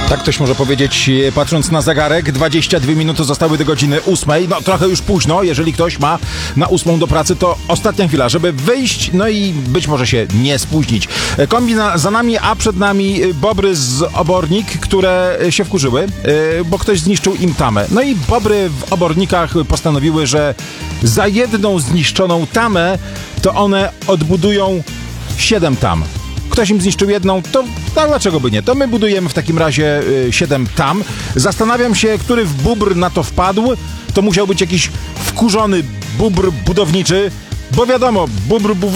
Tak ktoś może powiedzieć, patrząc na zegarek. 22 minuty zostały do godziny 8. No trochę już późno, jeżeli ktoś ma na 8 do pracy, to ostatnia chwila, żeby wyjść, no i być może się nie spóźnić. Kombi za nami, a przed nami bobry z Obornik, które się wkurzyły, bo ktoś zniszczył im tamę. No i bobry w Obornikach postanowiły, że za jedną zniszczoną tamę to one odbudują 7 tam. Ktoś im zniszczył jedną, to dlaczego by nie? To my budujemy w takim razie 7 tam. Zastanawiam się, który w bóbr na to wpadł. To musiał być jakiś wkurzony bóbr budowniczy, bo wiadomo, bóbr